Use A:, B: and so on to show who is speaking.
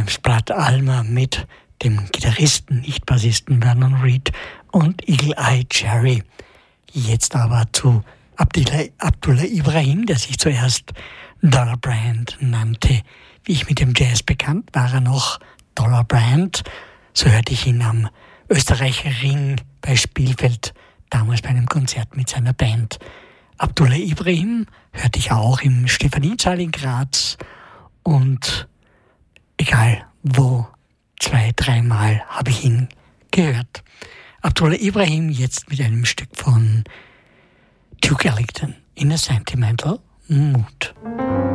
A: James Blood Alma mit dem Gitarristen, nicht Bassisten Vernon Reid und Eagle Eye Cherry. Jetzt aber zu Abdullah Ibrahim, der sich zuerst Dollar Brand nannte. Wie ich mit dem Jazz bekannt war, er noch Dollar Brand. So hörte ich ihn am Österreicher Ring bei Spielfeld, damals bei einem Konzert mit seiner Band. Abdullah Ibrahim hörte ich auch im Stephaniesaal in Graz und egal wo, 2-3 Mal habe ich ihn gehört. Abdullah Ibrahim jetzt mit einem Stück von Duke Ellington, In a Sentimental Mood.